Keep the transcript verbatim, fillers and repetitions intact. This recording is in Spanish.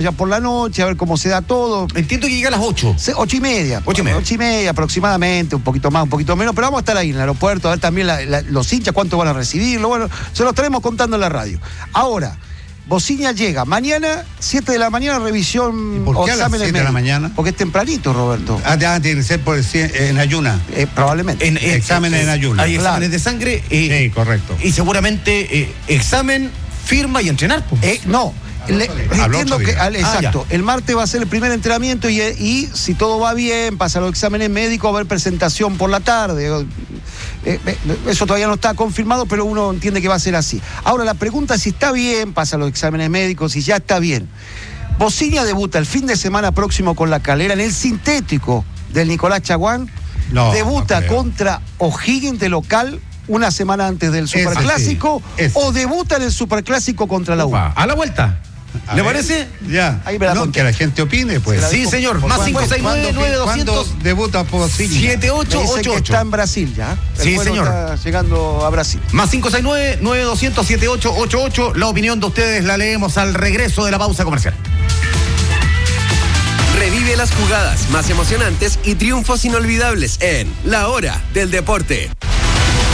ya por la noche, a ver cómo se da todo. Entiendo que llega a las ocho. Se, ocho y media. Ocho y media. Ocho y media aproximadamente, un poquito más, un poquito menos, pero vamos a estar ahí en el aeropuerto, a ver también la, la, los hinchas, cuánto van a recibirlo. Bueno, se los estaremos contando en la radio. Ahora, Bociña llega mañana, siete de la mañana, revisión. ¿Y por qué a las siete de la mañana? Porque es tempranito, Roberto. Ah, ya, tiene que ser por el, en ayuna. Eh, probablemente. En, en, exámenes en, en ayuna. Hay claro. exámenes de sangre. Eh, sí, correcto. Y seguramente eh, examen, firma y entrenar. Pues. Eh, no. Le, entiendo que, al, exacto, ah, el martes va a ser el primer entrenamiento y, y si todo va bien, pasa los exámenes médicos, va a haber presentación por la tarde. Eh, eh, eso todavía no está confirmado, pero uno entiende que va a ser así. Ahora, la pregunta es si está bien, pasa los exámenes médicos, si ya está bien. Bociña debuta el fin de semana próximo con La Calera en el sintético del Nicolás Chaguán. No, debuta no contra O'Higgins de local una semana antes del Superclásico, sí, o debuta en el Superclásico contra la U. A la vuelta. A ¿Le ver, parece? Ya. Ahí me la no, que la gente opine, pues. Sí, señor. Más cinco seis nueve nueve doscientos debuta Bociña. siete ocho ocho ocho. Está en Brasil ya. El sí, señor. Está llegando a Brasil. Más cinco seis nueve nueve doscientos siete ocho ocho ocho. La opinión de ustedes la leemos al regreso de la pausa comercial. Revive las jugadas más emocionantes y triunfos inolvidables en La Hora del Deporte.